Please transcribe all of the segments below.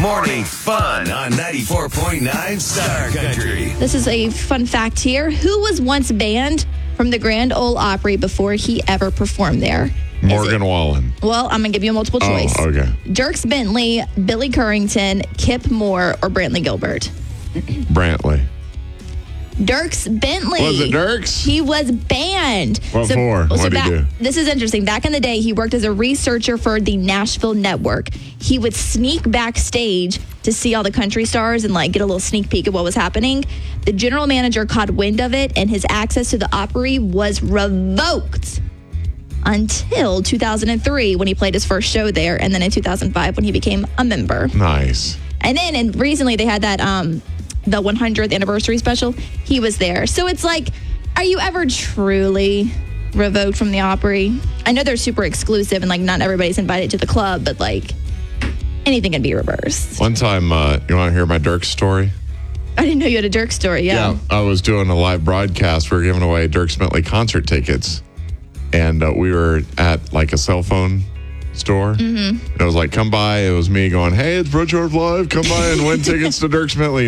Morning fun on 94.9 Star Country. This is a fun fact here. Who was once banned from the Grand Ole Opry before he ever performed there? Morgan Wallen. Well, I'm going to give you a multiple choice. Oh, okay. Dierks Bentley, Billy Currington, Kip Moore, or Brantley Gilbert? Brantley. Dierks Bentley. Was it Dierks? He was banned. What for? What'd he do? This is interesting. Back in the day, he worked as a researcher for the Nashville Network. He would sneak backstage to see all the country stars and get a little sneak peek of what was happening. The general manager caught wind of it, and his access to the Opry was revoked until 2003 when he played his first show there, and then in 2005 when he became a member. Nice. And then recently they had that the 100th anniversary special. He was there. So it's are you ever truly revoked from the Opry? I know they're super exclusive and not everybody's invited to the club, but anything can be reversed. One time, you want to hear my Dierks story? I didn't know you had a Dierks story. Yeah. I was doing a live broadcast. We were giving away Dierks Bentley concert tickets. And we were at a cell phone store. Mm-hmm. And it was come by. It was me going, hey, it's Brett George Live. Come by and win tickets to Dierks Bentley.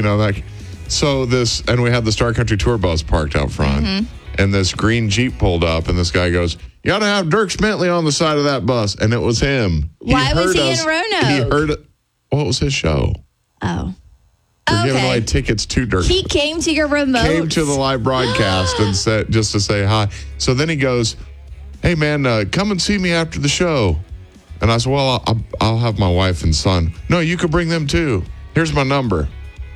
And we had the Star Country Tour bus parked out front. Mm-hmm. And this green Jeep pulled up. And this guy goes, you ought to have Dierks Bentley on the side of that bus. And it was him. Why was he in Roanoke? He heard it. What was his show? Oh. We're giving away tickets to Dierks. He came to your remote. Came to the live broadcast and said, just to say hi. So then he goes, hey, man, come and see me after the show. And I said, well, I'll have my wife and son. No, you could bring them too. Here's my number.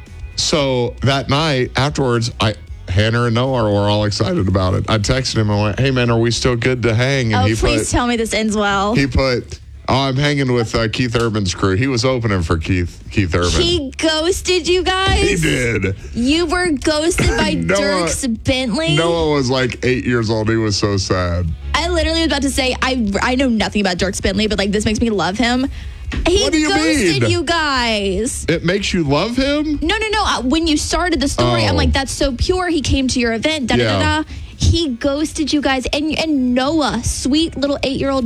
So that night afterwards, Hannah and Noah were all excited about it. I texted him and went, hey, man, are we still good to hang? And please tell me this ends well. He put, I'm hanging with Keith Urban's crew. He was opening for Keith Urban. He ghosted you guys? He did. You were ghosted by Dierks Bentley? Noah was 8 years old. He was so sad. I literally was about to say, I know nothing about Dierks Bentley, but this makes me love him. He ghosted you guys. It makes you love him? No. When you started the story, I'm like, that's so pure. He came to your event. He ghosted you guys. And Noah, sweet little 8-year-old.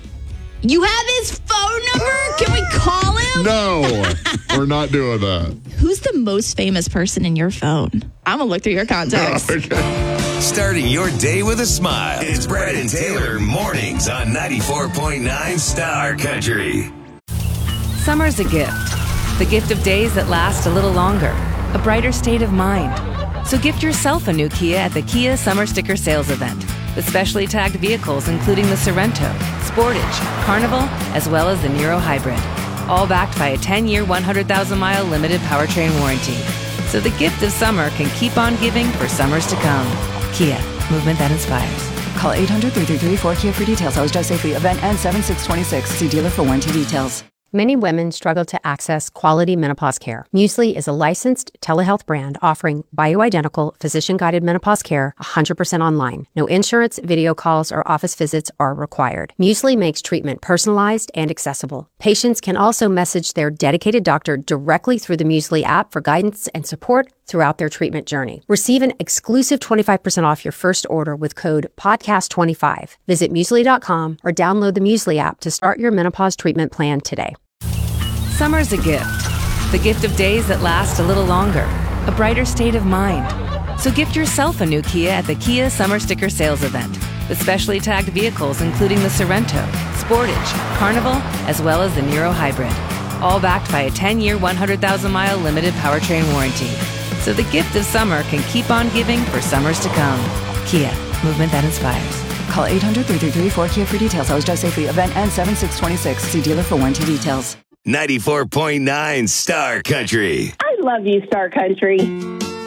You have his phone number? Can we call him? No, we're not doing that. Who's the most famous person in your phone? I'm going to look through your contacts. Okay. Starting your day with a smile. It's Brett and Taylor mornings on 94.9 Star Country. Summer's a gift. The gift of days that last a little longer. A brighter state of mind. So gift yourself a new Kia at the Kia Summer Sticker Sales Event. With specially tagged vehicles including the Sorento, Sportage, Carnival, as well as the Niro Hybrid. All backed by a 10-year, 100,000-mile limited powertrain warranty. So the gift of summer can keep on giving for summers to come. Kia, movement that inspires. Call 800-333-4KIA for details. Always drive safely. Event ends 7/6/26. See dealer for warranty details. Many women struggle to access quality menopause care. Muesli is a licensed telehealth brand offering bioidentical, physician-guided menopause care 100% online. No insurance, video calls, or office visits are required. Muesli makes treatment personalized and accessible. Patients can also message their dedicated doctor directly through the Muesli app for guidance and support throughout their treatment journey. Receive an exclusive 25% off your first order with code PODCAST25. Visit Muesli.com or download the Muesli app to start your menopause treatment plan today. Summer's a gift. The gift of days that last a little longer. A brighter state of mind. So gift yourself a new Kia at the Kia Summer Sticker Sales Event. With specially tagged vehicles including the Sorento, Sportage, Carnival, as well as the Niro Hybrid. All backed by a 10-year, 100,000-mile limited powertrain warranty. So the gift of summer can keep on giving for summers to come. Kia, movement that inspires. Call 800-333-4KIA for details. Always drive safely. Event ends 7/6/26. See dealer for warranty details. 94.9 Star Country. I love you, Star Country.